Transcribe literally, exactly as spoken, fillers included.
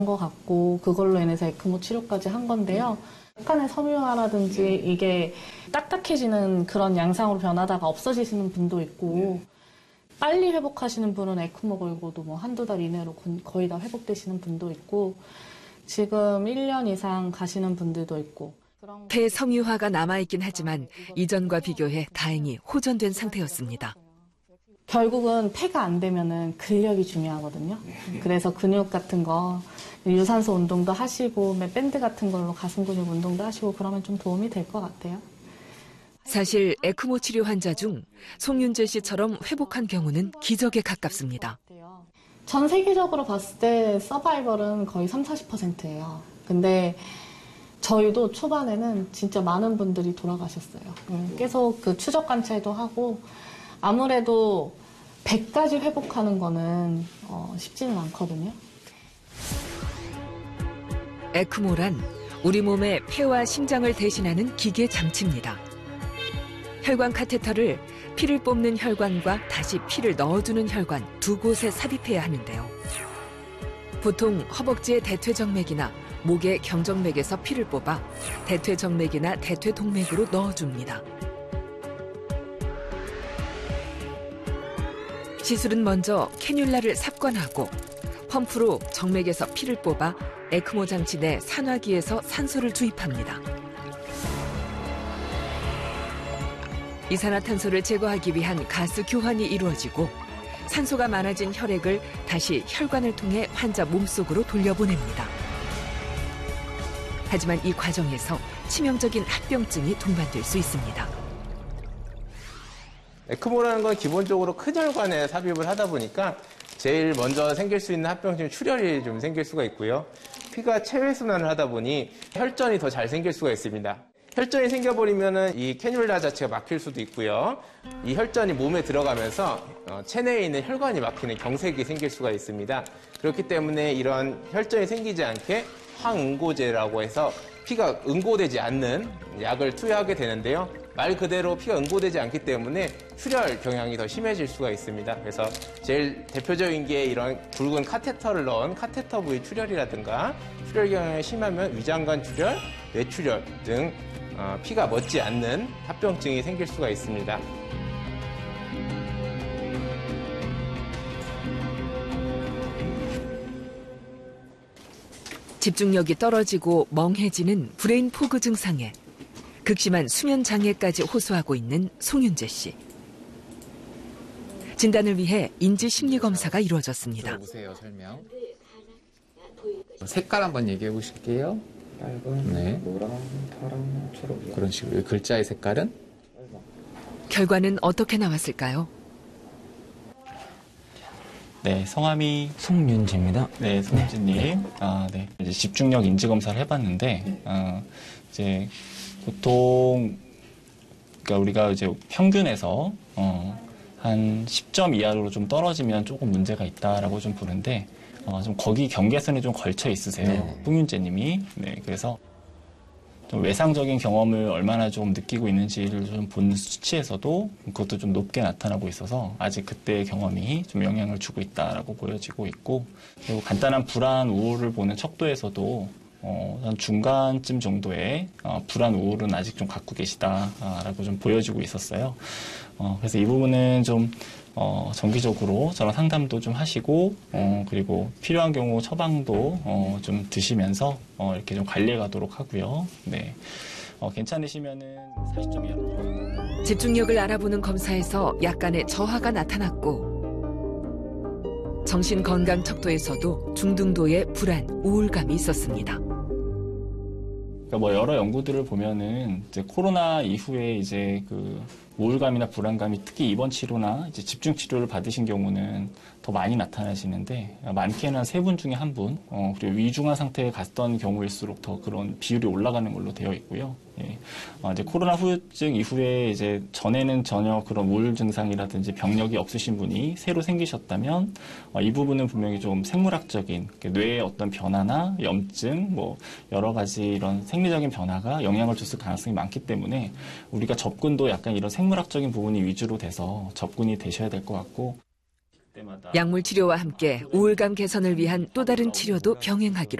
것 같고 그걸로 인해서 에크모 치료까지 한 건데요. 약간의 섬유화라든지 이게 딱딱해지는 그런 양상으로 변하다가 없어지시는 분도 있고 빨리 회복하시는 분은 에크모 걸고도 뭐 한두 달 이내로 거의 다 회복되시는 분도 있고 지금 일 년 이상 가시는 분들도 있고. 폐 섬유화가 남아있긴 하지만 이전과 비교해 다행히 호전된 상태였습니다. 결국은 폐가 안 되면은 근력이 중요하거든요. 그래서 근육 같은 거 유산소 운동도 하시고 밴드 같은 걸로 가슴 근육 운동도 하시고 그러면 좀 도움이 될 것 같아요. 사실 에크모 치료 환자 중 송윤재 씨처럼 회복한 경우는 기적에 가깝습니다. 전 세계적으로 봤을 때 서바이벌은 거의 삼, 사십 퍼센트예요. 근데 저희도 초반에는 진짜 많은 분들이 돌아가셨어요. 계속 그 추적 관찰도 하고 아무래도 백까지 회복하는 거는 어, 쉽지는 않거든요. 에크모란 우리 몸의 폐와 심장을 대신하는 기계 장치입니다. 혈관 카테터를 피를 뽑는 혈관과 다시 피를 넣어주는 혈관 두 곳에 삽입해야 하는데요. 보통 허벅지의 대퇴정맥이나 목의 경정맥에서 피를 뽑아 대퇴정맥이나 대퇴동맥으로 넣어줍니다. 시술은 먼저 캐뉼라를 삽관하고 펌프로 정맥에서 피를 뽑아 에크모 장치 내 산화기에서 산소를 주입합니다. 이산화탄소를 제거하기 위한 가스 교환이 이루어지고 산소가 많아진 혈액을 다시 혈관을 통해 환자 몸속으로 돌려보냅니다. 하지만 이 과정에서 치명적인 합병증이 동반될 수 있습니다. 에크모라는 건 기본적으로 큰 혈관에 삽입을 하다 보니까 제일 먼저 생길 수 있는 합병증 출혈이 좀 생길 수가 있고요. 피가 체외순환을 하다 보니 혈전이 더 잘 생길 수가 있습니다. 혈전이 생겨버리면은 이 캐뉼라 자체가 막힐 수도 있고요. 이 혈전이 몸에 들어가면서 체내에 있는 혈관이 막히는 경색이 생길 수가 있습니다. 그렇기 때문에 이런 혈전이 생기지 않게 항응고제라고 해서 피가 응고되지 않는 약을 투여하게 되는데요. 말 그대로 피가 응고되지 않기 때문에 출혈 경향이 더 심해질 수가 있습니다. 그래서 제일 대표적인 게 이런 굵은 카테터를 넣은 카테터 부위 출혈이라든가 출혈 경향이 심하면 위장관 출혈, 뇌출혈 등 피가 멎지 않는 합병증이 생길 수가 있습니다. 집중력이 떨어지고 멍해지는 브레인 포그 증상에 극심한 수면 장애까지 호소하고 있는 송윤재 씨. 진단을 위해 인지 심리 검사가 이루어졌습니다. 들어보세요, 설명. 색깔 한번 얘기해 보실게요. 빨간, 네. 노랑, 파랑, 초록. 그런 식으로. 글자의 색깔은? 결과는 어떻게 나왔을까요? 네, 성함이 송윤재입니다. 네, 송윤재님. 네. 아, 네. 이제 집중력 인지 검사를 해봤는데, 네. 어, 이제 보통 그러니까 우리가 이제 평균에서 어, 한 십 점 이하로 좀 떨어지면 조금 문제가 있다라고 좀 보는데, 어, 좀 거기 경계선이 좀 걸쳐 있으세요, 네. 송윤재님이. 네, 그래서 좀 외상적인 경험을 얼마나 좀 느끼고 있는지를 좀 본 수치에서도 그것도 좀 높게 나타나고 있어서 아직 그때의 경험이 좀 영향을 주고 있다라고 보여지고 있고, 그리고 간단한 불안, 우울을 보는 척도에서도 어, 한 중간쯤 정도의 어, 불안, 우울은 아직 좀 갖고 계시다라고 좀 보여지고 있었어요. 어, 그래서 이 부분은 좀 어, 정기적으로 저랑 상담도 좀 하시고, 어, 그리고 필요한 경우 처방도 어, 좀 드시면서 어, 이렇게 좀 관리해 가도록 하고요. 네. 어, 괜찮으시면은 사십 점 이하로. 집중력을 알아보는 검사에서 약간의 저하가 나타났고, 정신건강 척도에서도 중등도의 불안, 우울감이 있었습니다. 그러니까 뭐 여러 연구들을 보면은 이제 코로나 이후에 이제 그 우울감이나 불안감이 특히 입원 치료나 이제 집중 치료를 받으신 경우는 더 많이 나타나시는데, 많게는 한 세 분 중에 한 분, 어, 그리고 위중한 상태에 갔던 경우일수록 더 그런 비율이 올라가는 걸로 되어 있고요. 예. 어, 이제 코로나 후유증 이후에 이제 전에는 전혀 그런 우울 증상이라든지 병력이 없으신 분이 새로 생기셨다면, 어, 이 부분은 분명히 좀 생물학적인 뇌의 어떤 변화나 염증, 뭐 여러 가지 이런 생리적인 변화가 영향을 줬을 가능성이 많기 때문에 우리가 접근도 약간 이런 생물학적인 부분이 위주로 돼서 접근이 되셔야 될 것 같고. 약물 치료와 함께 우울감 개선을 위한 또 다른 치료도 병행하기로